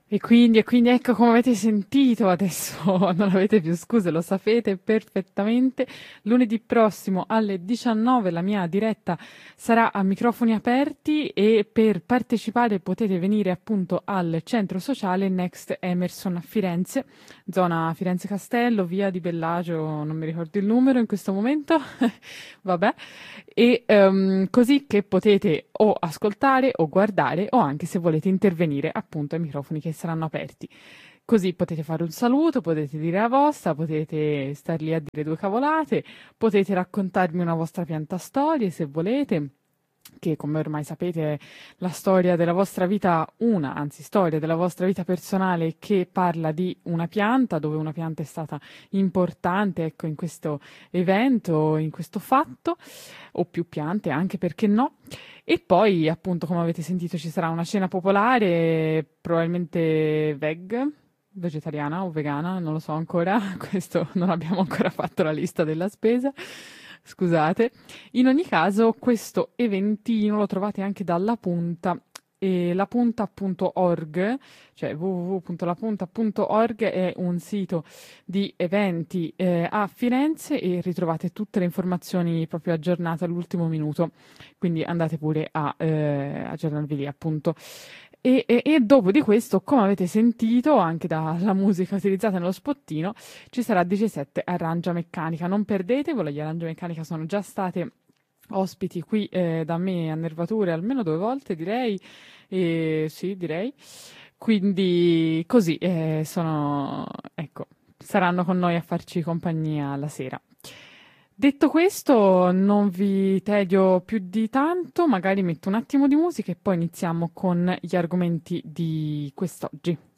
E quindi ecco come avete sentito, adesso non avete più scuse, lo sapete perfettamente. Lunedì prossimo alle 19 la mia diretta sarà a microfoni aperti e per partecipare potete venire appunto al centro sociale Next Emerson a Firenze, zona Firenze Castello, via di Bellagio, non mi ricordo il numero in questo momento, vabbè, e così che potete o ascoltare o guardare o anche se volete intervenire appunto ai microfoni che saranno aperti. Così potete fare un saluto, potete dire la vostra, potete star lì a dire due cavolate, potete raccontarmi una vostra pianta storia se volete, che come ormai sapete è la storia della vostra vita, una, anzi storia della vostra vita personale che parla di una pianta, dove una pianta è stata importante, ecco, in questo evento, in questo fatto, o più piante, anche perché no. E poi, appunto, come avete sentito, ci sarà una cena popolare, probabilmente vegetariana o vegana, non lo so ancora, questo non abbiamo ancora fatto la lista della spesa. Scusate. In ogni caso, questo eventino lo trovate anche dalla Punta e lapunta.org, cioè www.lapunta.org è un sito di eventi a Firenze e ritrovate tutte le informazioni proprio aggiornate all'ultimo minuto, quindi andate pure a aggiornarvi lì appunto. E dopo di questo, come avete sentito anche dalla musica utilizzata nello spottino, ci sarà 17 Arrangia Meccanica. Non perdetevelo, gli Arrangia Meccanica sono già state ospiti qui da me a Nervature almeno due volte, direi. Sì, direi. Quindi così ecco, saranno con noi a farci compagnia la sera. Detto questo, non vi tedio più di tanto, magari metto un attimo di musica e poi iniziamo con gli argomenti di quest'oggi.